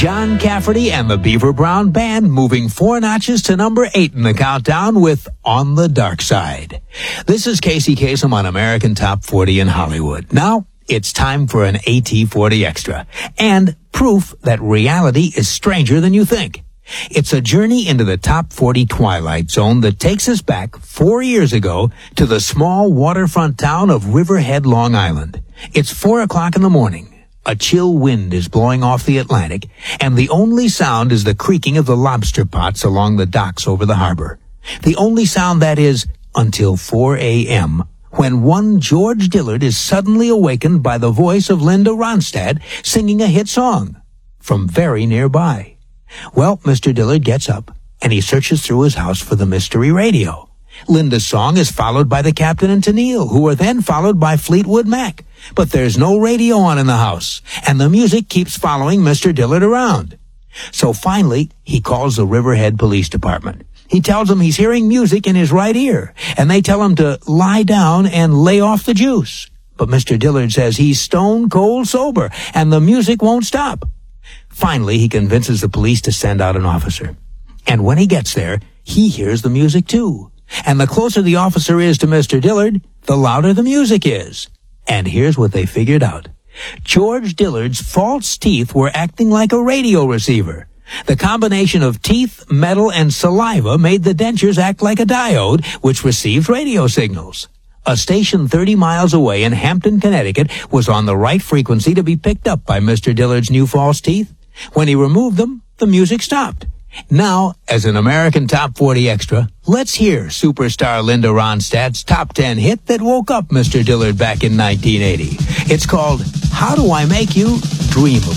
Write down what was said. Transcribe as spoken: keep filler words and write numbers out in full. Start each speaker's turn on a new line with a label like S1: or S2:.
S1: John Cafferty and the Beaver Brown Band moving four notches to number eight in the countdown with On the Dark Side. This is Casey Kasem on American Top forty in Hollywood. Now, it's time for an A T forty Extra and proof that reality is stranger than you think. It's a journey into the Top forty Twilight Zone that takes us back four years ago to the small waterfront town of Riverhead, Long Island. It's four o'clock in the morning. A chill wind is blowing off the Atlantic, and the only sound is the creaking of the lobster pots along the docks over the harbor. The only sound, that is, until four a.m., when one George Dillard is suddenly awakened by the voice of Linda Ronstadt singing a hit song from very nearby. Well, Mister Dillard gets up, and he searches through his house for the mystery radio. Linda's song is followed by the Captain and Tennille, who are then followed by Fleetwood Mac. But there's no radio on in the house, and the music keeps following Mister Dillard around. So finally, he calls the Riverhead Police Department. He tells them he's hearing music in his right ear, and they tell him to lie down and lay off the juice. But Mister Dillard says he's stone cold sober, and the music won't stop. Finally, he convinces the police to send out an officer. And when he gets there, he hears the music too. And the closer the officer is to Mister Dillard, the louder the music is. And here's what they figured out. George Dillard's false teeth were acting like a radio receiver. The combination of teeth, metal, and saliva made the dentures act like a diode, which received radio signals. A station thirty miles away in Hampton, Connecticut, was on the right frequency to be picked up by Mister Dillard's new false teeth. When he removed them, the music stopped. Now, as an American Top forty Extra, let's hear superstar Linda Ronstadt's top ten hit that woke up Mister Dillard back in nineteen eighty. It's called How Do I Make You Dream of